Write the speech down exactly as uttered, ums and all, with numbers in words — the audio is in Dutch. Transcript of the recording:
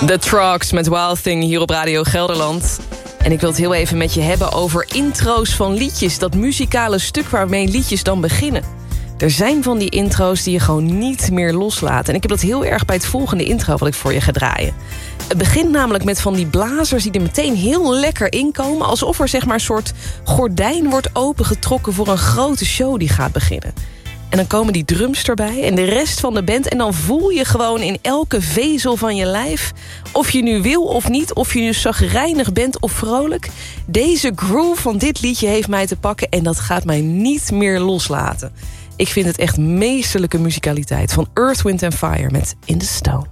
The Trucks met Wild Thing hier op Radio Gelderland. En ik wil het heel even met je hebben over intro's van liedjes. Dat muzikale stuk waarmee liedjes dan beginnen. Er zijn van die intro's die je gewoon niet meer loslaat. En ik heb dat heel erg bij het volgende intro wat ik voor je ga draaien. Het begint namelijk met van die blazers die er meteen heel lekker inkomen. Alsof er zeg maar een soort gordijn wordt opengetrokken voor een grote show die gaat beginnen. En dan komen die drums erbij en de rest van de band. En dan voel je gewoon in elke vezel van je lijf, of je nu wil of niet, of je nu chagrijnig bent of vrolijk. Deze groove van dit liedje heeft mij te pakken en dat gaat mij niet meer loslaten. Ik vind het echt meesterlijke muzikaliteit van Earth, Wind and Fire met In the Stone.